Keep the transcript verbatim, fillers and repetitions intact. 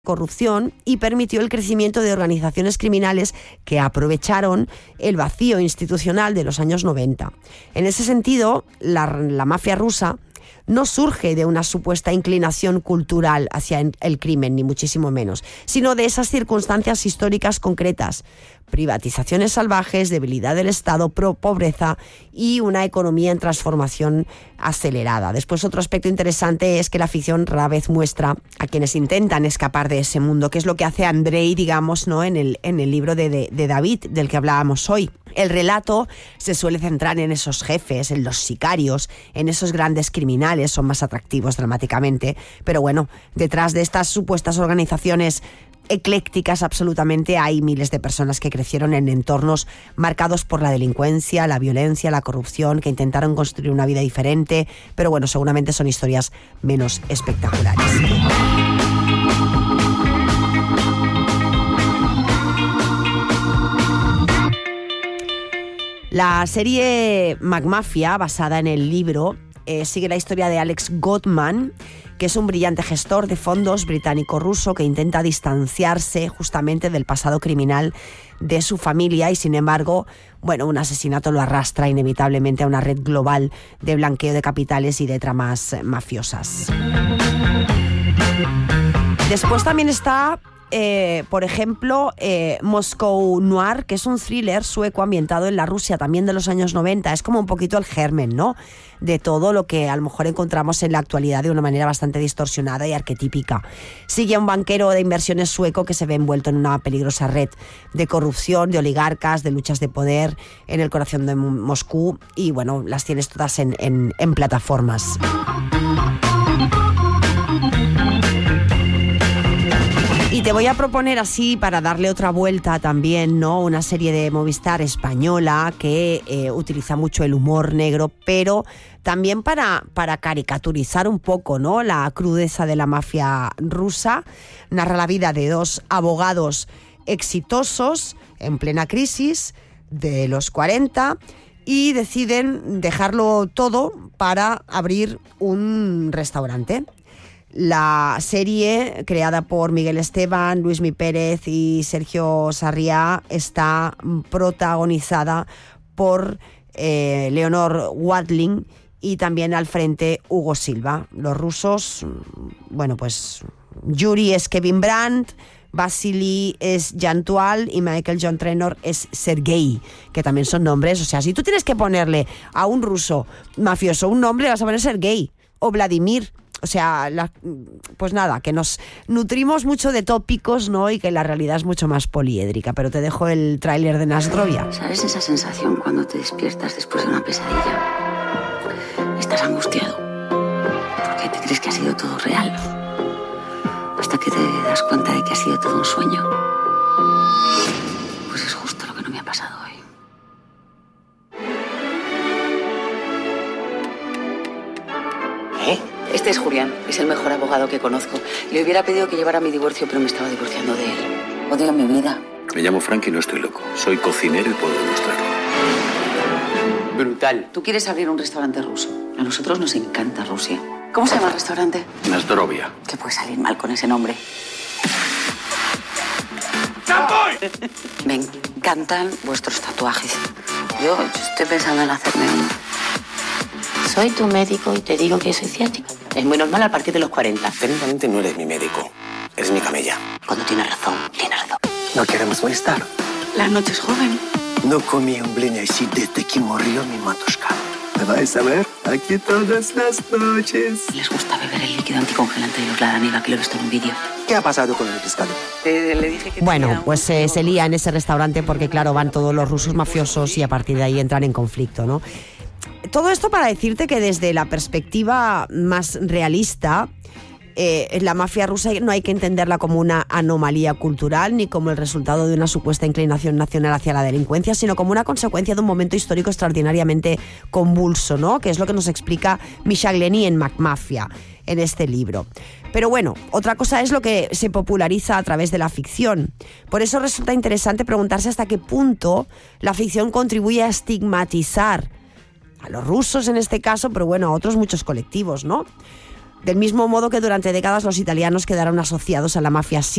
corrupción y permitió el crecimiento de organizaciones criminales que aprovecharon el vacío institucional de los años noventa. En ese sentido, la, la mafia rusa no surge de una supuesta inclinación cultural hacia el crimen, ni muchísimo menos, sino de esas circunstancias históricas concretas: privatizaciones salvajes, debilidad del Estado, pobreza y una economía en transformación acelerada. Después, otro aspecto interesante es que la ficción rara vez muestra a quienes intentan escapar de ese mundo, que es lo que hace Andrei, digamos, ¿no?, en el, en el libro de, de, de David, del que hablábamos hoy. El relato se suele centrar en esos jefes, en los sicarios, en esos grandes criminales, son más atractivos dramáticamente, pero bueno, detrás de estas supuestas organizaciones eclécticas absolutamente hay miles de personas que crecieron en entornos marcados por la delincuencia, la violencia, la corrupción, que intentaron construir una vida diferente, pero bueno, seguramente son historias menos espectaculares. La serie McMafia, basada en el libro, eh, sigue la historia de Alex Goldman, que es un brillante gestor de fondos británico-ruso que intenta distanciarse justamente del pasado criminal de su familia y, sin embargo, bueno, un asesinato lo arrastra inevitablemente a una red global de blanqueo de capitales y de tramas mafiosas. Después también está... Eh, por ejemplo, eh, Moscow Noir, que es un thriller sueco ambientado en la Rusia también de los años noventa. Es como un poquito el germen, ¿no?, de todo lo que a lo mejor encontramos en la actualidad de una manera bastante distorsionada y arquetípica. Sigue a un banquero de inversiones sueco que se ve envuelto en una peligrosa red de corrupción, de oligarcas, de luchas de poder en el corazón de Moscú, y bueno, las tienes todas en, en, en plataformas. Y te voy a proponer así, para darle otra vuelta también, ¿no?, una serie de Movistar española que eh, utiliza mucho el humor negro, pero también para, para caricaturizar un poco, ¿no?, la crudeza de la mafia rusa. Narra la vida de dos abogados exitosos en plena crisis de los cuarenta y deciden dejarlo todo para abrir un restaurante. La serie, creada por Miguel Esteban, Luismi Pérez y Sergio Sarriá, está protagonizada por eh, Leonor Watling y también al frente Hugo Silva. Los rusos, bueno, pues Yuri es Kevin Brandt, Vasily es Jan Tual y Michael John Trenor es Sergei, que también son nombres. O sea, si tú tienes que ponerle a un ruso mafioso un nombre, le vas a poner Sergei o Vladimir. O sea, la, pues nada, que nos nutrimos mucho de tópicos, ¿no?, y que la realidad es mucho más poliédrica. Pero te dejo el tráiler de Nasdrovia. ¿Sabes esa sensación cuando te despiertas después de una pesadilla? Estás angustiado porque te crees que ha sido todo real, hasta que te das cuenta de que ha sido todo un sueño. Pues es justo lo que no me ha pasado hoy. ¿Eh? Este es Julián, es el mejor abogado que conozco. Le hubiera pedido que llevara mi divorcio, pero me estaba divorciando de él. Odio mi vida. Me llamo Frank y no estoy loco. Soy cocinero y puedo demostrarlo. Brutal. Tú quieres abrir un restaurante ruso. A nosotros nos encanta Rusia. ¿Cómo se llama el restaurante? Nasdrovia. ¿Qué puede salir mal con ese nombre? Me encantan vuestros tatuajes. Yo estoy pensando en hacerme uno. Soy tu médico y te digo que soy ciática. Es muy normal a partir de los cuarenta. Técnicamente no eres mi médico, eres mi camella. Cuando tienes razón, tienes razón. No queremos molestar. La noche es joven. No comí un blin así desde que murió mi matushka. ¿Me vais a ver aquí todas las noches? Les gusta beber el líquido anticongelante de los Ladaniga, que lo he visto en un vídeo. ¿Qué ha pasado con el pescado? Eh, le dije que bueno, pues eh, se lía en ese restaurante porque, claro, van todos los rusos mafiosos y a partir de ahí entran en conflicto, ¿no? Todo esto para decirte que desde la perspectiva más realista, eh, la mafia rusa no hay que entenderla como una anomalía cultural ni como el resultado de una supuesta inclinación nacional hacia la delincuencia, sino como una consecuencia de un momento histórico extraordinariamente convulso, ¿no?, que es lo que nos explica Misha Glenny en McMafia, en este libro. Pero bueno, otra cosa es lo que se populariza a través de la ficción. Por eso resulta interesante preguntarse hasta qué punto la ficción contribuye a estigmatizar a los rusos en este caso, pero bueno, a otros muchos colectivos, ¿no? Del mismo modo que durante décadas los italianos quedaron asociados a la mafia